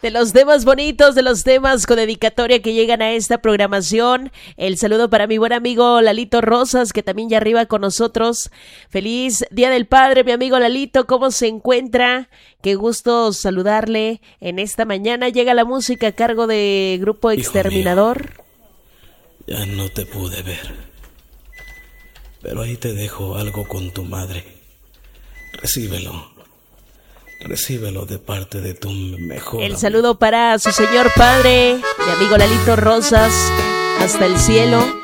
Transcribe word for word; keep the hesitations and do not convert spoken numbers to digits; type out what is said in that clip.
De los temas bonitos, de los temas con dedicatoria que llegan a esta programación. El saludo para mi buen amigo Lalito Rosas, que también ya arriba con nosotros. Feliz Día del Padre, mi amigo Lalito, ¿cómo se encuentra? Qué gusto saludarle en esta mañana. Llega la música a cargo de Grupo Exterminador. Mío, ya no te pude ver, pero ahí te dejo algo con tu madre. Recíbelo. Recíbelo de parte de tu mejor El amigo. saludo para su señor padre, mi amigo Lalito Rosas, hasta el cielo.